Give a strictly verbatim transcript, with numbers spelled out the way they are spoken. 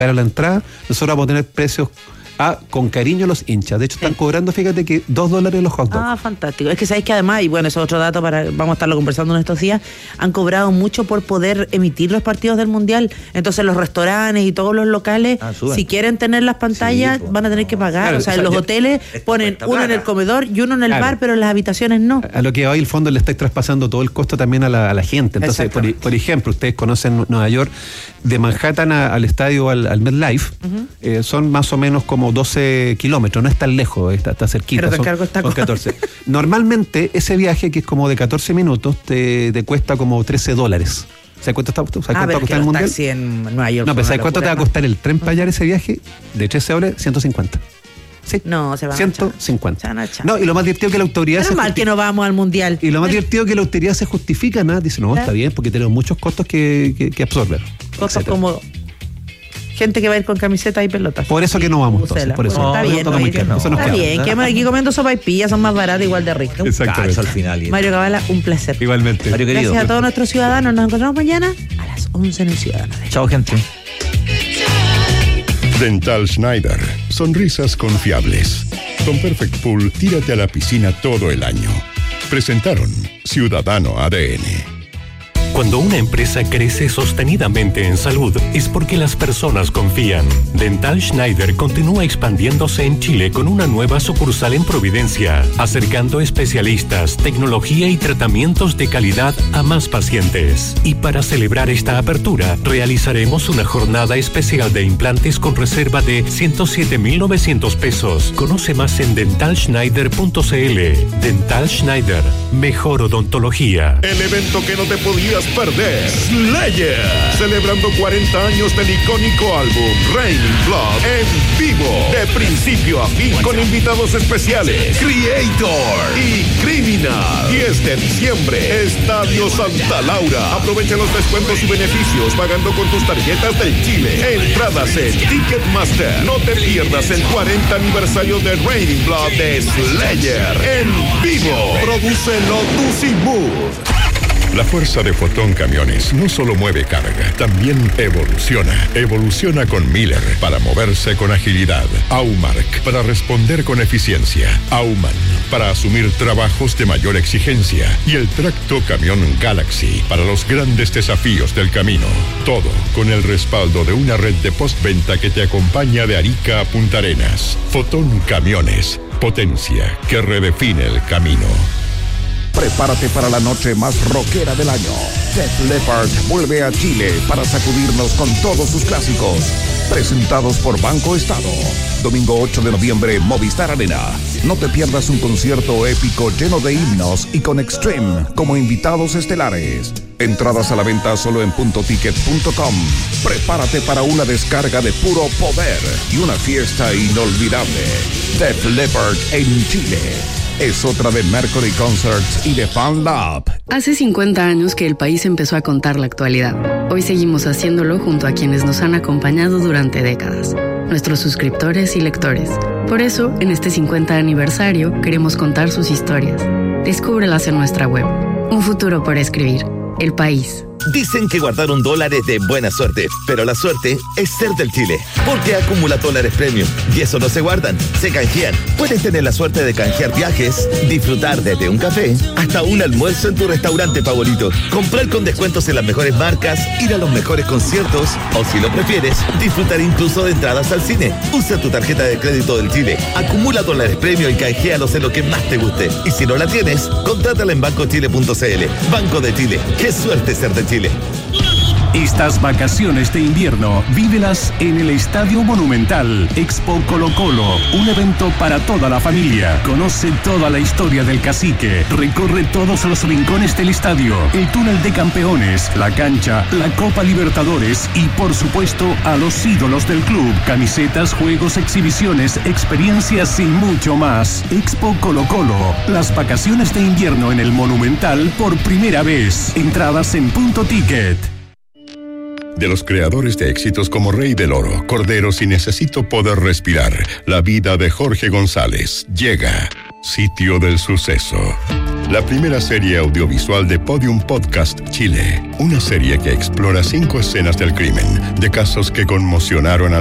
para la entrada, nosotros vamos a tener precios a, con cariño los hinchas. De hecho, están sí. cobrando, fíjate que dos dólares los hot dogs. Ah, fantástico. Es que sabéis que además, y bueno, eso es otro dato, para vamos a estarlo conversando en estos días, han cobrado mucho por poder emitir los partidos del Mundial. Entonces los restaurantes y todos los locales, ah, si quieren tener las pantallas, sí, pues, van a tener que pagar. Claro, o sea, en los hoteles ponen uno plata. en el comedor y uno en el claro. bar, pero en las habitaciones no. A lo que hoy el fondo le está traspasando todo el costo también a la, a la gente. Entonces, por, por ejemplo, ustedes conocen Nueva York, de Manhattan a, al estadio, al, al MetLife, uh-huh. eh, son más o menos como doce kilómetros, no es tan lejos, está, está cerquita. Pero te son, encargo esta son catorce. Normalmente, ese viaje, que es como de catorce minutos, te, te cuesta como trece dólares. ¿Sabes cuánto está, ¿sabes ah, cuánto va a costar el Mundial? En Nueva York no, pero ¿sabes cuánto te va a costar el tren para allá ese viaje? De trece dólares, ciento cincuenta. Sí. No, se van ciento cincuenta. a echar. No, y lo más divertido que la autoridad... Es mal justi- que no vamos al Mundial. Y lo más divertido que la autoridad se justifica, nada, dice, no, está bien, porque tenemos muchos costos que, que, que absorber. Costos etcétera. como... gente que va a ir con camisetas y pelotas. Por eso que no vamos, entonces, por eso. No, está bien, no, muy no, está queda. bien, quedamos aquí comiendo sopa y pilla, son más baratas, igual de ricas. Exactamente. Al final. Mario Cabala, un placer. Igualmente. Mario querido. Gracias a todos nuestros ciudadanos, nos encontramos mañana a las once en el Ciudadano. Chao, gente. Dental Schneider. Sonrisas confiables. Con Perfect Pool, tírate a la piscina todo el año. Presentaron Ciudadano A D N. Cuando una empresa crece sostenidamente en salud, es porque las personas confían. Dental Schneider continúa expandiéndose en Chile con una nueva sucursal en Providencia, acercando especialistas, tecnología y tratamientos de calidad a más pacientes. Y para celebrar esta apertura, realizaremos una jornada especial de implantes con reserva de ciento siete mil novecientos pesos. Conoce más en dental schneider punto c l. Dental Schneider, mejor odontología. El evento que no te podías perder, Slayer, celebrando cuarenta años del icónico álbum Raining Blood en vivo, de principio a fin, con invitados especiales, Creator y Criminal. diez de diciembre, Estadio Santa Laura. Aprovecha los descuentos y beneficios pagando con tus tarjetas del Chile. Entradas en Ticketmaster. No te pierdas el cuarenta aniversario de Raining Blood de Slayer en vivo. Prodúcelo Tusimove. La fuerza de Fotón Camiones no solo mueve carga, también evoluciona. Evoluciona con Miller para moverse con agilidad. Aumark para responder con eficiencia. Auman para asumir trabajos de mayor exigencia. Y el tracto camión Galaxy para los grandes desafíos del camino. Todo con el respaldo de una red de postventa que te acompaña de Arica a Punta Arenas. Fotón Camiones, potencia que redefine el camino. Prepárate para la noche más rockera del año. Def Leppard vuelve a Chile para sacudirnos con todos sus clásicos. Presentados por Banco Estado. Domingo ocho de noviembre, Movistar Arena. No te pierdas un concierto épico lleno de himnos y con Extreme como invitados estelares. Entradas a la venta solo en punto ticket punto com. Prepárate para una descarga de puro poder y una fiesta inolvidable. Def Leppard en Chile. Es otra de Mercury Concerts y de Fan Lab. Hace cincuenta años que el país empezó a contar la actualidad. Hoy seguimos haciéndolo junto a quienes nos han acompañado durante décadas, nuestros suscriptores y lectores. Por eso, en este cincuenta aniversario, queremos contar sus historias. Descúbrelas en nuestra web. Un futuro por escribir. El País. Dicen que guardar un dólar es de buena suerte, pero la suerte es ser del Chile, porque acumula dólares premium y eso no se guardan, se canjean. Puedes tener la suerte de canjear viajes, disfrutar desde un café hasta un almuerzo en tu restaurante favorito, comprar con descuentos en las mejores marcas, ir a los mejores conciertos o, si lo prefieres, disfrutar incluso de entradas al cine. Usa tu tarjeta de crédito del Chile, acumula dólares premium y canjealos en lo que más te guste. Y si no la tienes, contrátala en banco chile punto c l. Banco de Chile, qué suerte ser de Chile. Chile. Estas vacaciones de invierno, vívelas en el Estadio Monumental. Expo Colo Colo, un evento para toda la familia. Conoce toda la historia del Cacique. Recorre todos los rincones del estadio, el túnel de campeones, la cancha, la Copa Libertadores y, por supuesto, a los ídolos del club. Camisetas, juegos, exhibiciones, experiencias y mucho más. Expo Colo Colo, las vacaciones de invierno en el Monumental por primera vez. Entradas en Punto Ticket. De los creadores de éxitos como Rey del Oro, Corderos y Necesito Poder Respirar, la vida de Jorge González llega. Sitio del Suceso. la primera serie audiovisual de Podium Podcast Chile. Una serie que explora cinco escenas del crimen, de casos que conmocionaron a